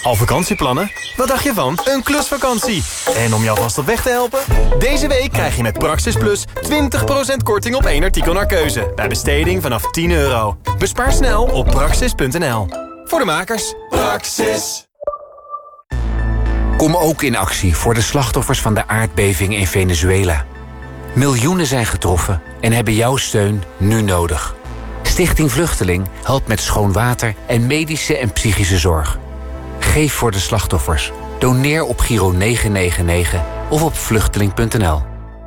Al vakantieplannen? Wat dacht je van een klusvakantie? En om jou vast op weg te helpen? Deze week krijg je met Praxis Plus 20% korting op 1 artikel naar keuze. Bij besteding vanaf €10. Bespaar snel op praxis.nl. Voor de makers. Praxis. Kom ook in actie voor de slachtoffers van de aardbeving in Venezuela. Miljoenen zijn getroffen en hebben jouw steun nu nodig. Stichting Vluchteling helpt met schoon water en medische en psychische zorg. Geef voor de slachtoffers. Doneer op Giro 999 of op vluchteling.nl.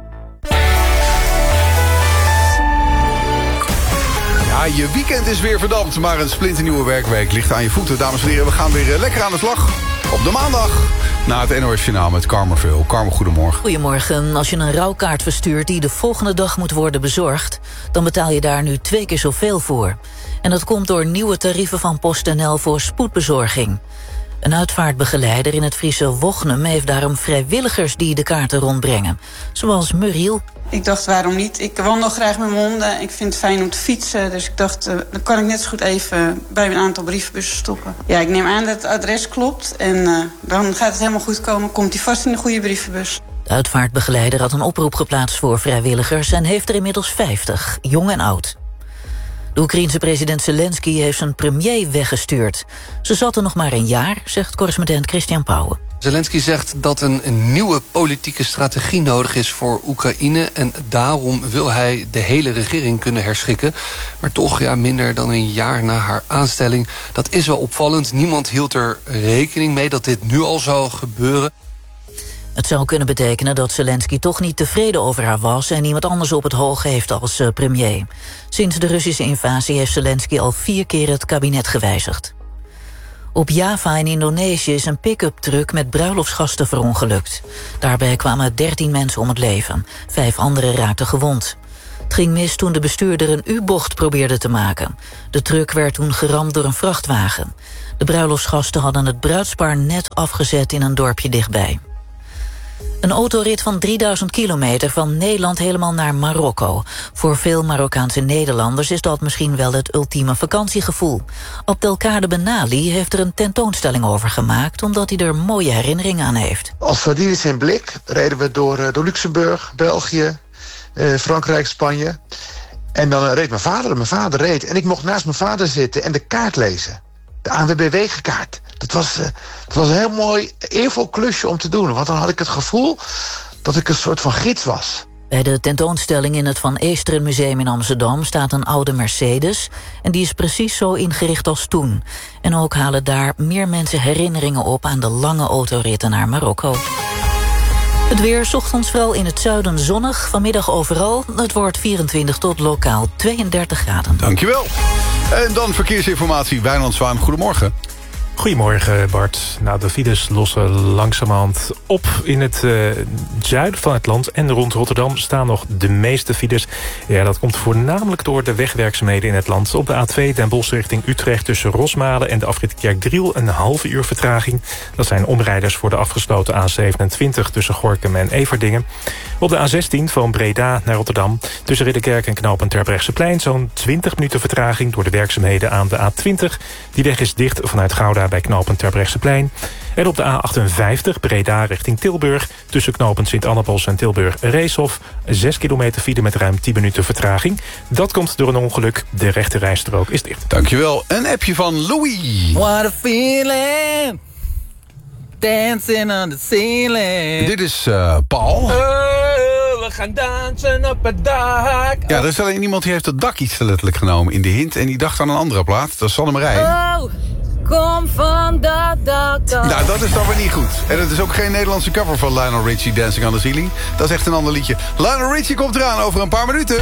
Ja, je weekend is weer verdampt, maar een splinternieuwe werkweek ligt aan je voeten. Dames en heren, we gaan weer lekker aan de slag. Op de maandag na het NOS Journaal met Carmen Veul. Carmen, goedemorgen. Goedemorgen. Als je een rouwkaart verstuurt die de volgende dag moet worden bezorgd, dan betaal je daar nu 2 keer zoveel voor. En dat komt door nieuwe tarieven van PostNL voor spoedbezorging. Een uitvaartbegeleider in het Friese Wochnum heeft daarom vrijwilligers die de kaarten rondbrengen. Zoals Muriel. Ik dacht, waarom niet? Ik wandel graag met mijn honden. Ik vind het fijn om te fietsen. Dus ik dacht, dan kan ik net zo goed even bij een aantal brievenbussen stoppen. Ja, ik neem aan dat het adres klopt. En dan gaat het helemaal goed komen. Komt hij vast in de goede brievenbus. De uitvaartbegeleider had een oproep geplaatst voor vrijwilligers en heeft er inmiddels 50, jong en oud. De Oekraïense president Zelensky heeft zijn premier weggestuurd. Ze zat er nog maar een jaar, zegt correspondent Christian Pauwen. Zelensky zegt dat een nieuwe politieke strategie nodig is voor Oekraïne. En daarom wil hij de hele regering kunnen herschikken. Maar toch, minder dan een jaar na haar aanstelling. Dat is wel opvallend. Niemand hield er rekening mee dat dit nu al zou gebeuren. Het zou kunnen betekenen dat Zelensky toch niet tevreden over haar was en iemand anders op het hoog heeft als premier. Sinds de Russische invasie heeft Zelensky al 4 keer het kabinet gewijzigd. Op Java in Indonesië is een pick-up truck met bruiloftsgasten verongelukt. Daarbij kwamen 13 mensen om het leven. 5 anderen raakten gewond. Het ging mis toen de bestuurder een U-bocht probeerde te maken. De truck werd toen geramd door een vrachtwagen. De bruiloftsgasten hadden het bruidspaar net afgezet in een dorpje dichtbij. Een autorit van 3000 kilometer van Nederland helemaal naar Marokko. Voor veel Marokkaanse Nederlanders is dat misschien wel het ultieme vakantiegevoel. Abdelkader Benali heeft er een tentoonstelling over gemaakt, omdat hij er mooie herinneringen aan heeft. Als sardines in blik reden we door Luxemburg, België, Frankrijk, Spanje. En dan reed mijn vader. Mijn vader reed en ik mocht naast mijn vader zitten en de kaart lezen. De ANWB-wegenkaart. Het was een heel mooi, eervol klusje om te doen. Want dan had ik het gevoel dat ik een soort van gids was. Bij de tentoonstelling in het Van Eesteren Museum in Amsterdam staat een oude Mercedes. En die is precies zo ingericht als toen. En ook halen daar meer mensen herinneringen op aan de lange autoritten naar Marokko. Het weer, 's ochtends vooral in het zuiden zonnig. Vanmiddag overal. Het wordt 24 tot lokaal 32 graden. Dankjewel. En dan verkeersinformatie. Wijnand Zwaan, goedemorgen. Goedemorgen Bart. Nou, de files lossen langzamerhand op. In het zuiden van het land en rond Rotterdam staan nog de meeste files. Ja, dat komt voornamelijk door de wegwerkzaamheden in het land. Op de A2 Den Bosch richting Utrecht tussen Rosmalen en de afrit Kerkdriel een halve uur vertraging. Dat zijn omrijders voor de afgesloten A27 tussen Gorinchem en Everdingen. Op de A16 van Breda naar Rotterdam tussen Ridderkerk en knooppunt Terbrechtseplein zo'n 20 minuten vertraging door de werkzaamheden aan de A20. Die weg is dicht vanuit Gouda bij knooppunt Terbrechtseplein. En op de A58 Breda richting Tilburg tussen knooppunt Sint-Annabos en Tilburg-Reeshof 6 kilometer file met ruim 10 minuten vertraging. Dat komt door een ongeluk. De rechte rijstrook is dicht. Dankjewel. Een appje van Louis. What a feeling. Dancing on the ceiling. Dit is Paul. We gaan dansen op het dak. Ja, er is alleen iemand die heeft het dak iets te letterlijk genomen in de hint. En die dacht aan een andere plaat. Dat is Sanne Marij. Oh, kom van dat dak. Nou, dat is dan weer niet goed. En het is ook geen Nederlandse cover van Lionel Richie, Dancing on the Ceiling. Dat is echt een ander liedje. Lionel Richie komt eraan over een paar minuten.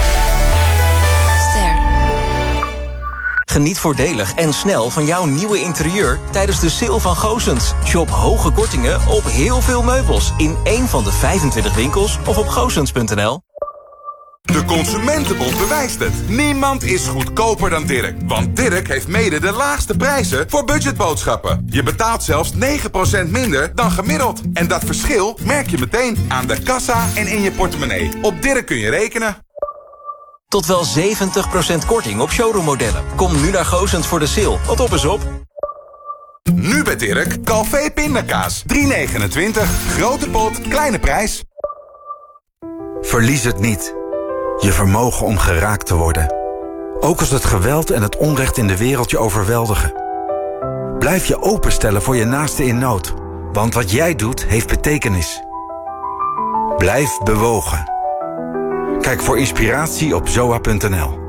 Geniet voordelig en snel van jouw nieuwe interieur tijdens de sale van Goossens. Shop hoge kortingen op heel veel meubels in één van de 25 winkels of op goossens.nl. De Consumentenbond bewijst het. Niemand is goedkoper dan Dirk. Want Dirk heeft mede de laagste prijzen voor budgetboodschappen. Je betaalt zelfs 9% minder dan gemiddeld. En dat verschil merk je meteen aan de kassa en in je portemonnee. Op Dirk kun je rekenen. Tot wel 70% korting op showroommodellen. Kom nu naar Goossens voor de sale, want op is op. Nu bij Dirk, Calvé pindakaas. 3,29. Grote pot, kleine prijs. Verlies het niet. Je vermogen om geraakt te worden. Ook als het geweld en het onrecht in de wereld je overweldigen. Blijf je openstellen voor je naaste in nood. Want wat jij doet, heeft betekenis. Blijf bewogen. Kijk voor inspiratie op zoa.nl.